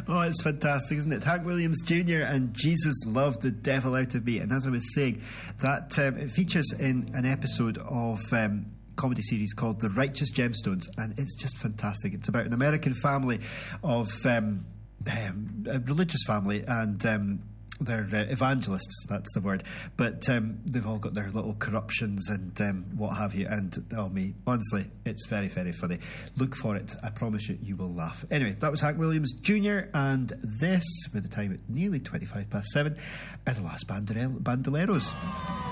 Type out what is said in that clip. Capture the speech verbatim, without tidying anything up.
Oh, it's fantastic, isn't it? Hank Williams Junior and Jesus Loved the Devil Out of Me. And as I was saying, that um, it features in an episode of um, comedy series called The Righteous Gemstones, and it's just fantastic. It's about an American family of um, um, a religious family, and um, they're uh, evangelists, that's the word, but um, they've all got their little corruptions and um, what have you, and oh me, honestly, it's very, very funny. Look for it, I promise you, you will laugh. Anyway, that was Hank Williams Junior, and this, with the time at nearly twenty-five past seven, are the Last Bandere- Bandoleros.